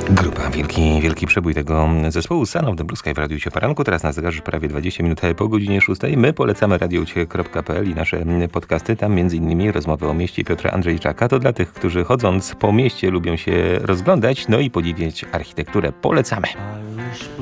Grupa, wielki przebój tego zespołu Son of the Blue Sky w Radiu Cię Poranku. Teraz na zegarze prawie 20 minut po godzinie 6. My polecamy radioucie.pl i nasze podcasty. Tam m.in. rozmowy o mieście Piotra Andrzejczaka. To dla tych, którzy chodząc po mieście lubią się rozglądać, no i podziwiać architekturę. Polecamy.